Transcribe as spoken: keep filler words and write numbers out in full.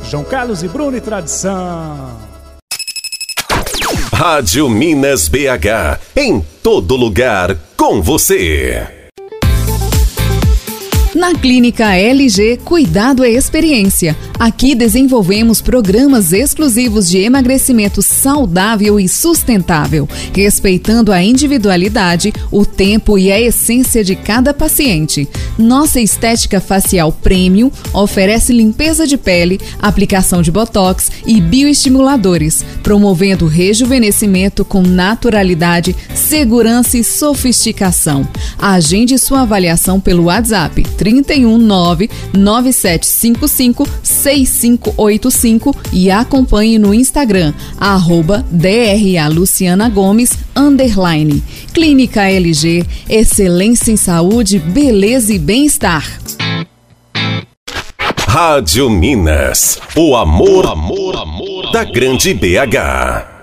João Carlos e Bruno e tradição. Rádio Minas B H, em todo lugar com você. Na Clínica L G, cuidado é experiência. Aqui desenvolvemos programas exclusivos de emagrecimento saudável e sustentável, respeitando a individualidade, o tempo e a essência de cada paciente. Nossa estética facial premium oferece limpeza de pele, aplicação de botox e bioestimuladores, promovendo rejuvenescimento com naturalidade, segurança e sofisticação. Agende sua avaliação pelo WhatsApp trinta e um nove nove sete cinco cinco seis cinco oito cinco e acompanhe no Instagram, arroba DRA Luciana Gomes, underline. Clínica L G, excelência em saúde, beleza e bem-estar. Rádio Minas, o amor, o amor, amor da grande B H.